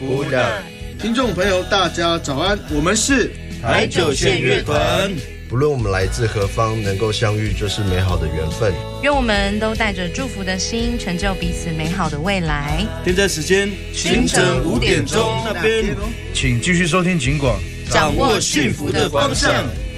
福的。 听众朋友大家早安，我们是台九线乐团。 不论我们来自何方，能够相遇就是美好的缘分。 愿我们都带着祝福的心，成就彼此美好的未来。 现在时间清晨5点钟那边， 请继续收听警广， 掌握幸福的方向。